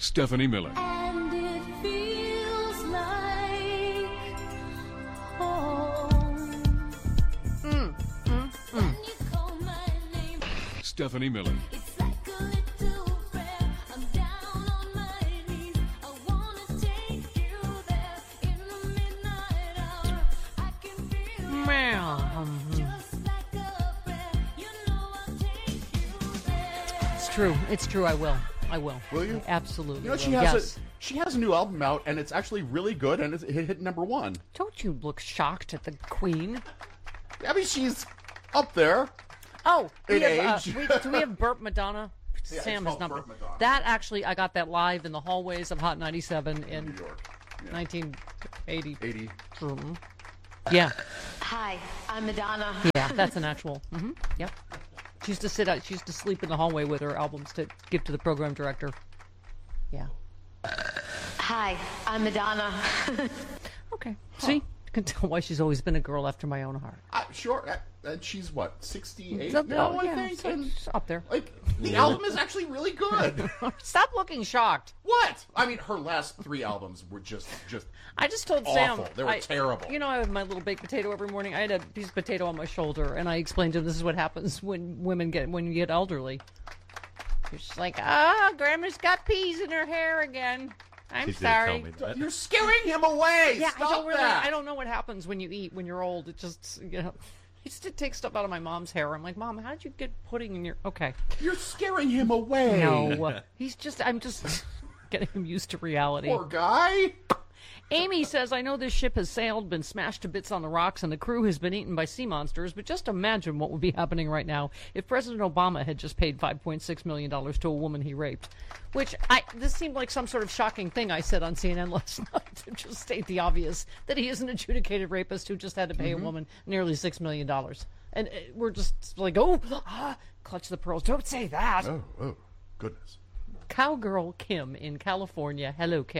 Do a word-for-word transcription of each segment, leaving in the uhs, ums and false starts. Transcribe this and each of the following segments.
Stephanie Miller. And it feels like home. Mm, mm, mm. When you call my name, Stephanie Miller. it's like a little prayer. I'm down on my knees. I wanna take you there in the midnight hour. I can feel it Meow. just like a prayer. You know I'll take you there. It's true. It's true. I will. I will. Will you? I absolutely. You know, she will. has yes. a she has a new album out, and it's actually really good, and it's, it hit number one. Don't you look shocked at the Queen? I mean, she's up there. Oh, we In have, age. Uh, we, do we have Burp Madonna? Yeah, Sam it's has called number. Burp Madonna. That actually, I got that live in the hallways of Hot ninety-seven in New York. Yeah. nineteen eighty. eighty. Yeah, Hi, I'm Madonna. yeah, that's an actual. Mm-hmm. Yep. She used to sit out. She used to sleep in the hallway with her albums to give to the program director. Yeah. Hi, I'm Madonna. Okay. See, you can tell why she's always been a girl after my own heart. Uh, sure. Uh, and she's what, sixty-eight So- now, oh, I yeah, think? so And, she's up there. like, the album is actually really good. Stop looking shocked. What? I mean, her last three albums were just, just I just told awful. Sam They were I- terrible. You know, I have my little baked potato every morning. I had a piece of potato on my shoulder, and I explained to him this is what happens when women get when you get elderly. You're just like, ah, Grandma's got peas in her hair again. I'm She did sorry. tell me that. You're scaring him away. Yeah, Stop I don't really. that. I don't know what happens when you eat when you're old. It just, you know, I used to take stuff out of my mom's hair. I'm like, Mom, how did you get pudding in your? Okay, You're scaring him away. no, he's just. I'm just getting him used to reality. Poor guy. Amy says, I know this ship has sailed, been smashed to bits on the rocks, and the crew has been eaten by sea monsters, but just imagine what would be happening right now if President Obama had just paid five point six million dollars to a woman he raped. Which, I this seemed like some sort of shocking thing I said on C N N last night to just state the obvious, that he is an adjudicated rapist who just had to pay Mm-hmm. a woman nearly six million dollars. And uh, we're just like, oh, ah, clutch the pearls. Don't say that. Oh, oh, goodness. Cowgirl Kim in California. Hello, Kim.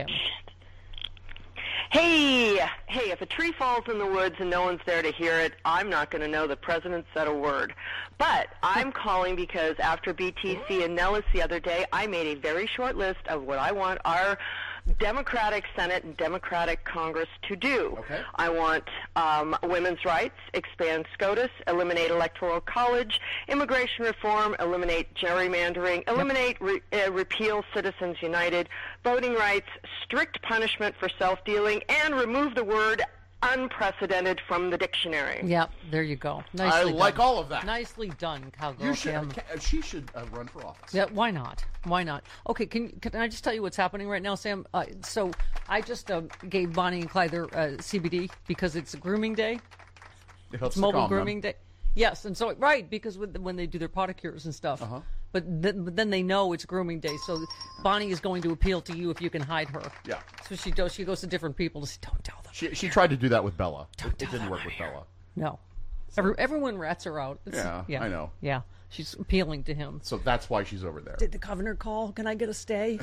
Hey, hey, if a tree falls in the woods and no one's there to hear it, I'm not going to know the president said a word. But I'm calling because after B T C and Nellis the other day, I made a very short list of what I want our Democratic Senate and Democratic Congress to do. Okay. I want um, women's rights, expand SCOTUS, eliminate electoral college, immigration reform, eliminate gerrymandering, eliminate re- uh, repeal Citizens United, voting rights, strict punishment for self-dealing, and remove the word unprecedented from the dictionary. Yep, there you go. I Nicely like done. all of that. Nicely done, Cowgirl You should. Kim. ca- She should uh, run for office. Yeah, why not? Why not? Okay, can can I just tell you what's happening right now, Sam? Uh, so I just uh, gave Bonnie and Clyde their uh, C B D because it's grooming day. It helps It's to mobile calm them. grooming day. Yes, and so right because with, when they do their pedicures and stuff. Uh-huh. But, th- but then they know it's grooming day, so Bonnie is going to appeal to you if you can hide her. Yeah. So she does. She goes to different people to say, "Don't tell them." She she tried to do that with Bella. Don't It, it tell didn't them work I'm with here. Bella. No. Every, everyone rats her out. It's- Yeah, I know. Yeah, she's appealing to him. So that's why she's over there. Did the governor call? Can I get a stay?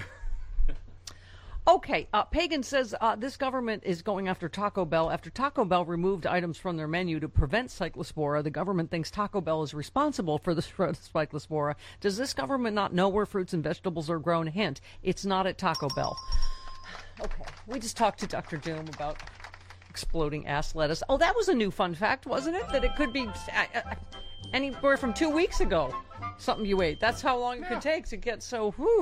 Okay, uh, Pagan says uh, this government is going after Taco Bell. After Taco Bell removed items from their menu to prevent cyclospora, the government thinks Taco Bell is responsible for the spread of cyclospora. Does this government not know where fruits and vegetables are grown? Hint, it's not at Taco Bell. Okay, we just talked to Doctor Doom about exploding ass lettuce. Oh, that was a new fun fact, wasn't it? That it could be uh, uh, anywhere from two weeks ago, something you ate. That's how long it could take to get so, whew.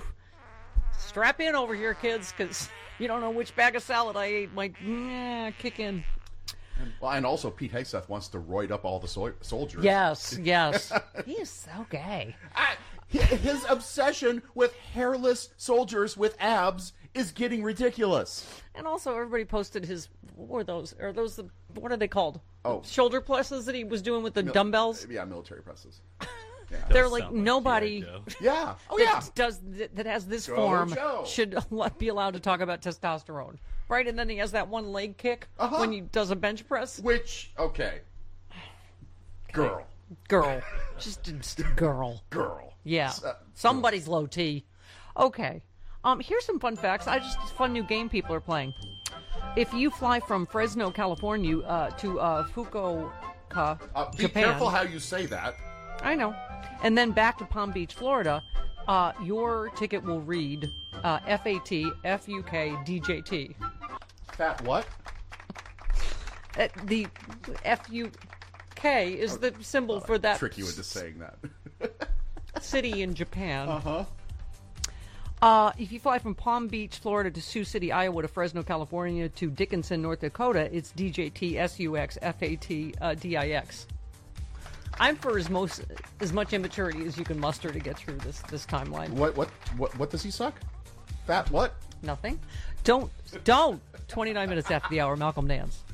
Strap in over here, kids, because you don't know which bag of salad I ate might nah, kick in. And, well, and also Pete Hegseth wants to roid up all the so- soldiers. Yes, yes. He is so gay. I, his obsession with hairless soldiers with abs is getting ridiculous. And also, everybody posted his, what were those? Are those the, what are they called? Oh. Shoulder presses that he was doing with the Mil- dumbbells? Yeah, military presses. They're Does like, sound like nobody G I. Joe. Yeah. Oh, that yeah. does that, that has this Go, form Joe. should be allowed to talk about testosterone. Right? And then he has that one leg kick Uh-huh. when he does a bench press. Which, okay. Girl. Girl. Just, just a girl. Girl. Yeah. Uh, Somebody's low T. Okay. Um, here's some fun facts. I just fun new game people are playing. If you fly from Fresno, California, uh, to uh, Fukuoka, Uh, be Japan. careful how you say that. I know. And then back to Palm Beach, Florida. Uh, your ticket will read uh, F A T F U K D J T. Fat what? Uh, the F U K is the symbol for that Trick you into saying that. city in Japan. Uh-huh. Uh, if you fly from Palm Beach, Florida to Sioux City, Iowa to Fresno, California to Dickinson, North Dakota, it's D J T S U X F A T uh, D I X. I'm for as most as much immaturity as you can muster to get through this this timeline. What what what what does he suck? Fat what? Nothing. Don't don't. twenty-nine minutes after the hour, Malcolm Nance.